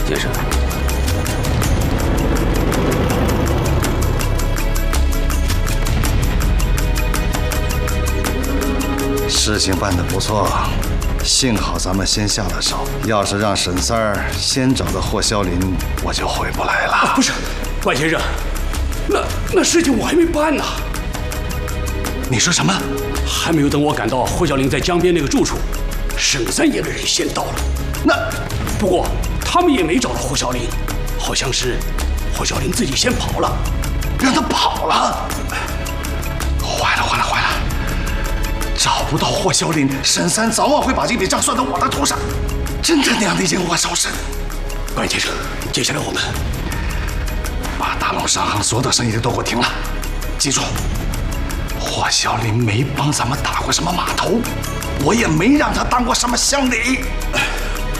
先生。 事情办得不错，幸好咱们先下了手。要是让沈三儿先找到霍霄林，我就回不来了。 不是，关先生，那事情我还没办呢。 你说什么？ 还没有等我赶到霍霄林在江边那个住处，沈三爷的人先到了。不过他们也没找到霍霄林，好像是霍霄林自己先跑了， 让他跑了。坏了！找不到霍霄林，沈三早晚会把这笔账算到我的头上，真他娘的引我烧身！ 关先生，接下来我们把大龙商行所有的生意都给我停了，记住，霍霄林没帮咱们打过什么码头，我也没让他当过什么乡里。